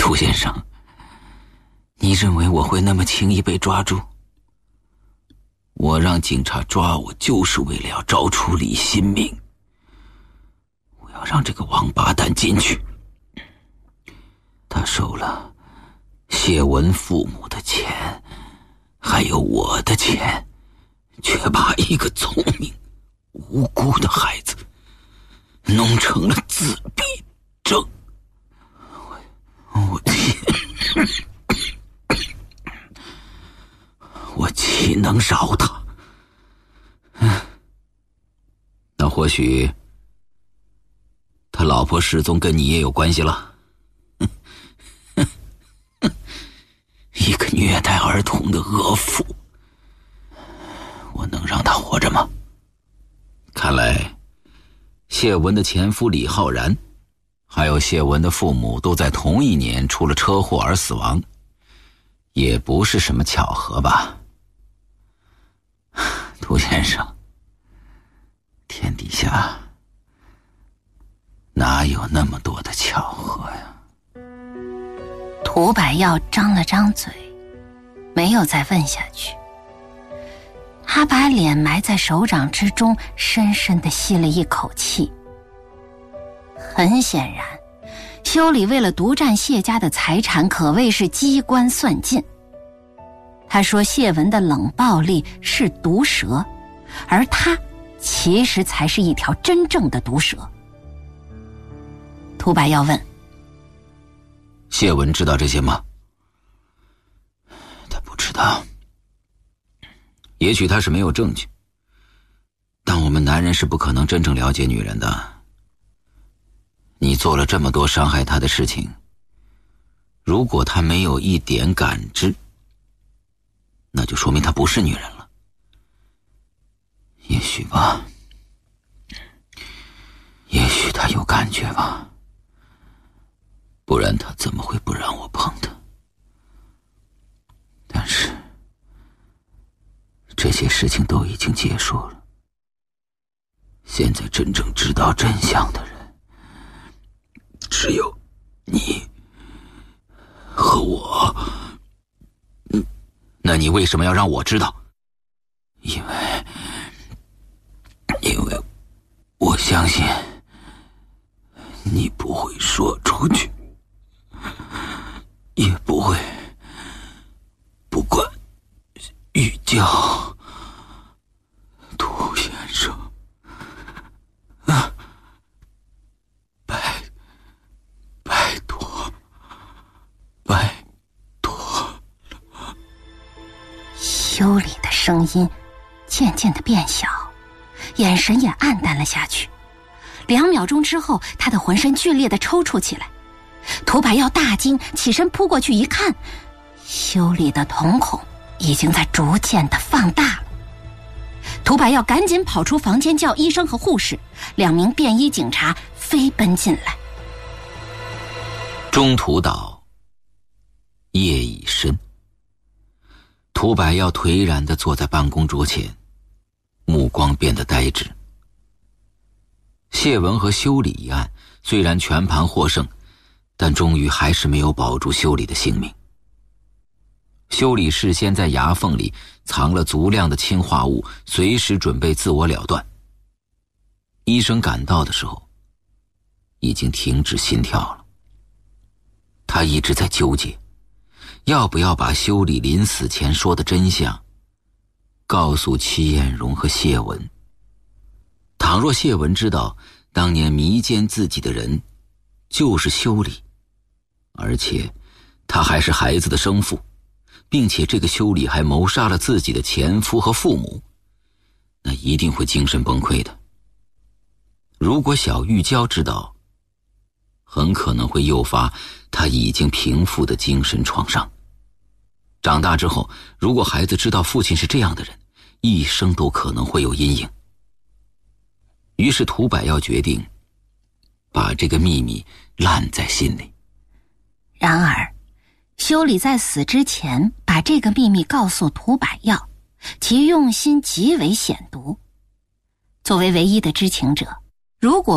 涂先生，你认为我会那么轻易被抓住？我让警察抓我，就是为了要找出李新明。我要让这个王八蛋进去。他收了谢文父母的钱，还有我的钱，却把一个聪明无辜的孩子弄成了自闭症。我岂能饶他？那或许他老婆失踪跟你也有关系了。一个虐待儿童的恶妇，我能让他活着吗？看来谢文的前夫李浩然还有谢文的父母都在同一年出了车祸而死亡，也不是什么巧合吧。涂先生，天底下哪有那么多的巧合呀？ 涂百耀张了张嘴，没有再问下去。他把脸埋在手掌之中，深深地吸了一口气。很显然，修理为了独占谢家的财产，可谓是机关算尽。他说谢文的冷暴力是毒蛇，而他其实才是一条真正的毒蛇。涂百耀问： 谢文知道这些吗？他不知道。也许他是没有证据，但我们男人是不可能真正了解女人的。你做了这么多伤害她的事情，如果她没有一点感知，那就说明她不是女人了。也许吧，也许她有感觉吧，不然她怎么会不让我碰她？但是这些事情都已经结束了，现在真正知道真相的人只有你和我。那你为什么要让我知道？因为我相信你不会说出去，也不会不管寓教。涂先生啊，拜托修理的声音渐渐地变小，眼神也暗淡了下去。2秒钟之后，他的浑身剧烈地抽搐起来。涂百耀大惊，起身扑过去一看，修理的瞳孔已经在逐渐地放大了。涂百耀赶紧跑出房间，叫医生和护士，2名便衣警察飞奔进来。 中途岛，夜已深。涂百耀颓然地坐在办公桌前，目光变得呆滞。谢文和修理一案虽然全盘获胜，但终于还是没有保住修理的性命。修理事先在牙缝里藏了足量的氰化物，随时准备自我了断。医生赶到的时候，已经停止心跳了。他一直在纠结，要不要把修理临死前说的真相告诉戚艳荣和谢文。倘若谢文知道当年迷奸自己的人就是修理，而且他还是孩子的生父，并且这个修理还谋杀了自己的前夫和父母，那一定会精神崩溃的。如果小玉娇知道，很可能会诱发他已经平复的精神创伤。长大之后，如果孩子知道父亲是这样的人，一生都可能会有阴影。于是涂百耀决定把这个秘密烂在心里。 然而修理在死之前把这个秘密告诉涂百耀，其用心极为险毒。作为唯一的知情者，如果